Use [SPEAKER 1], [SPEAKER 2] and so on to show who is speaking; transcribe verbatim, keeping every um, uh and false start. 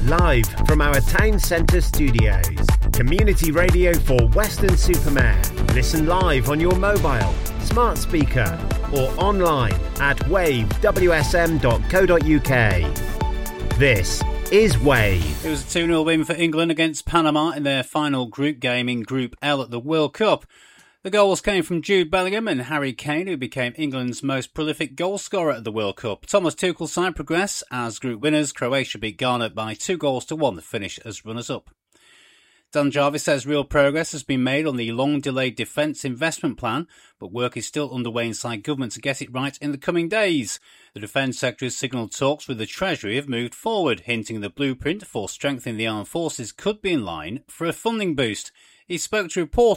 [SPEAKER 1] Live from our town centre studios. Community radio for Weston-super-Mare. Listen live on your mobile, smart speaker or online at wave w s m dot co dot u k. This is Wave.
[SPEAKER 2] It was a two nil win for England against Panama in their final group game in Group L at the World Cup. The goals came from Jude Bellingham and Harry Kane, who became England's most prolific goalscorer at the World Cup. Thomas Tuchel's side progress as group winners. Croatia beat Ghana by two goals to one to finish as runners-up. Dan Jarvis says real progress has been made on the long-delayed defence investment plan, but work is still underway inside government to get it right in the coming days. The Defence Secretary's signalled talks with the Treasury have moved forward, hinting the blueprint for strengthening the armed forces could be in line for a funding boost. He spoke to reporters